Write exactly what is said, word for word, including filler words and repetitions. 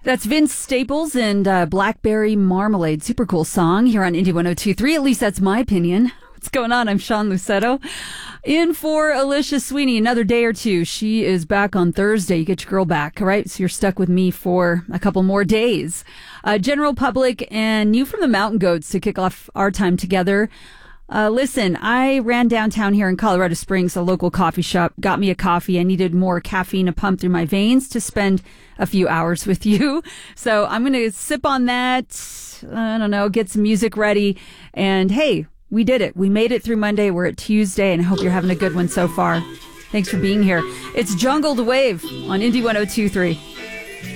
That's Vince Staples and uh, Blackberry Marmalade. Super cool song here on Indie one oh two point three. At least that's my opinion. What's going on? I'm Sean Lucetto. In for Alicia Sweeney, another day or two. She is back on Thursday. You get your girl back, all right? So you're stuck with me for a couple more days. Uh, General Public and New from the Mountain Goats to kick off our time together. Uh, listen, I ran downtown here in Colorado Springs, a local coffee shop, got me a coffee. I needed more caffeine to pump through my veins to spend a few hours with you. So I'm going to sip on that. I don't know, get some music ready. And hey, we did it. We made it through Monday. We're at Tuesday, and I hope you're having a good one so far. Thanks for being here. It's Jungle to Wave on Indie one oh two point three.